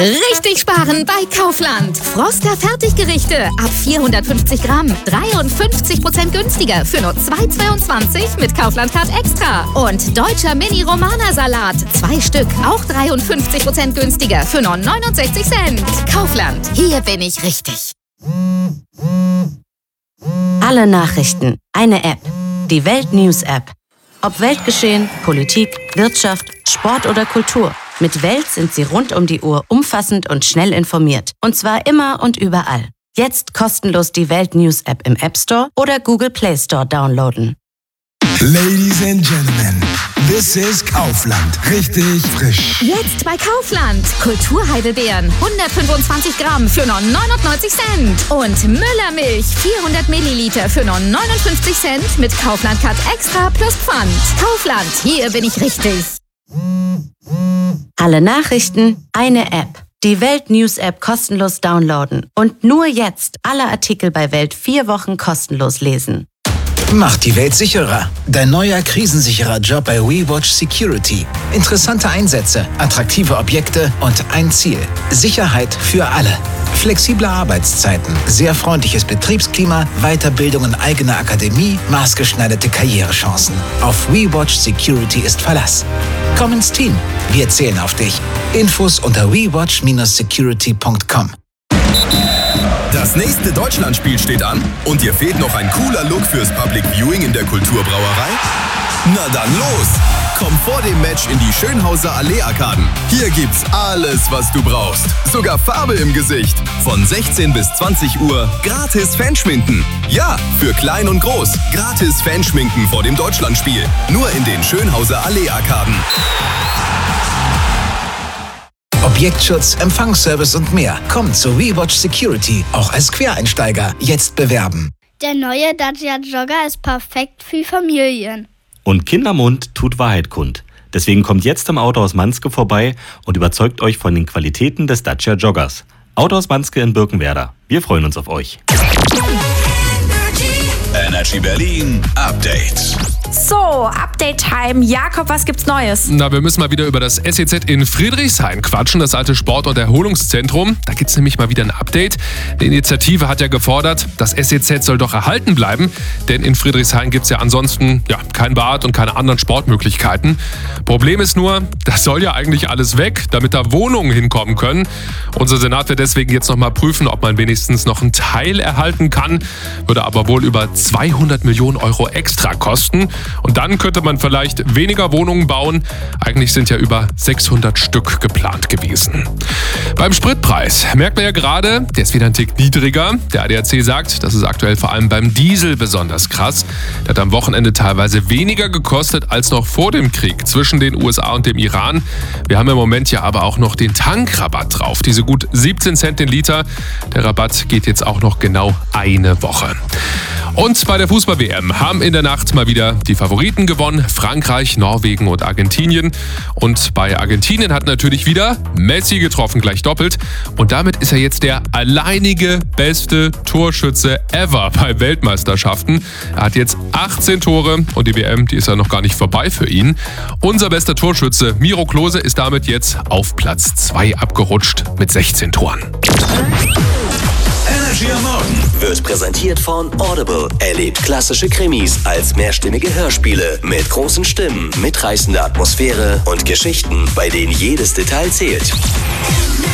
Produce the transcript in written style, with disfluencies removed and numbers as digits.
Richtig sparen bei Kaufland. Froster Fertiggerichte ab 450 Gramm. 53% günstiger für nur 2,22 mit Kaufland Card Extra. Und deutscher Mini-Romana-Salat. 2 Stück, auch 53% günstiger für nur 69 Cent. Kaufland, hier bin ich richtig. Alle Nachrichten, eine App. Die Welt News App. Ob Weltgeschehen, Politik, Wirtschaft, Sport oder Kultur. Mit Welt sind Sie rund um die Uhr umfassend und schnell informiert. Und zwar immer und überall. Jetzt kostenlos die Welt News App im App Store oder Google Play Store downloaden. Ladies and Gentlemen, this is Kaufland. Richtig frisch. Jetzt bei Kaufland. Kulturheidelbeeren 125 Gramm für nur 99 Cent. Und Müllermilch 400 Milliliter für nur 59 Cent mit Kaufland Card Extra plus Pfand. Kaufland, hier bin ich richtig. Alle Nachrichten, eine App. Die Welt News App kostenlos downloaden. Und nur jetzt alle Artikel bei Welt 4 Wochen kostenlos lesen. Macht die Welt sicherer. Dein neuer krisensicherer Job bei WeWatch Security. Interessante Einsätze, attraktive Objekte und ein Ziel. Sicherheit für alle. Flexible Arbeitszeiten, sehr freundliches Betriebsklima, Weiterbildung in eigener Akademie, maßgeschneiderte Karrierechancen. Auf WeWatch Security ist Verlass. Komm ins Team. Wir zählen auf dich. Infos unter wewatch-security.com. Das nächste Deutschlandspiel steht an und dir fehlt noch ein cooler Look fürs Public Viewing in der Kulturbrauerei? Na dann los! Komm vor dem Match in die Schönhauser Allee-Arkaden. Hier gibt's alles, was du brauchst. Sogar Farbe im Gesicht. Von 16 bis 20 Uhr gratis Fanschminken. Ja, für klein und groß. Gratis Fanschminken vor dem Deutschlandspiel. Nur in den Schönhauser Allee-Arkaden. Objektschutz, Empfangsservice und mehr. Komm zu WeWatch Security, auch als Quereinsteiger. Jetzt bewerben. Der neue Dacia Jogger ist perfekt für Familien. Und Kindermund tut Wahrheit kund. Deswegen kommt jetzt im Autohaus Manske vorbei und überzeugt euch von den Qualitäten des Dacia Joggers. Autohaus Manske in Birkenwerder. Wir freuen uns auf euch. Energy Berlin Update. So, Update-Time. Jakob, was gibt's Neues? Na, wir müssen mal wieder über das SEZ in Friedrichshain quatschen, das alte Sport- und Erholungszentrum. Da gibt's nämlich mal wieder ein Update. Die Initiative hat ja gefordert, das SEZ soll doch erhalten bleiben, denn in Friedrichshain gibt's ja ansonsten kein Bad und keine anderen Sportmöglichkeiten. Problem ist nur, das soll ja eigentlich alles weg, damit da Wohnungen hinkommen können. Unser Senat wird deswegen jetzt nochmal prüfen, ob man wenigstens noch einen Teil erhalten kann, würde aber wohl über 200 Millionen Euro extra kosten. Und dann könnte man vielleicht weniger Wohnungen bauen. Eigentlich sind ja über 600 Stück geplant gewesen. Beim Spritpreis merkt man ja gerade, der ist wieder ein Tick niedriger. Der ADAC sagt, das ist aktuell vor allem beim Diesel besonders krass. Der hat am Wochenende teilweise weniger gekostet als noch vor dem Krieg zwischen den USA und dem Iran. Wir haben im Moment ja aber auch noch den Tankrabatt drauf. Diese gut 17 Cent den Liter. Der Rabatt geht jetzt auch noch genau eine Woche. Und bei der Fußball-WM haben in der Nacht mal wieder die Favoriten gewonnen. Frankreich, Norwegen und Argentinien. Und bei Argentinien hat natürlich wieder Messi getroffen, gleich doppelt. Und damit ist er jetzt der alleinige beste Torschütze ever bei Weltmeisterschaften. Er hat jetzt 18 Tore und die WM, die ist ja noch gar nicht vorbei für ihn. Unser bester Torschütze Miro Klose ist damit jetzt auf Platz 2 abgerutscht mit 16 Toren. Energy am Morgen wird präsentiert von Audible. Erlebt klassische Krimis als mehrstimmige Hörspiele mit großen Stimmen, mitreißender Atmosphäre und Geschichten, bei denen jedes Detail zählt.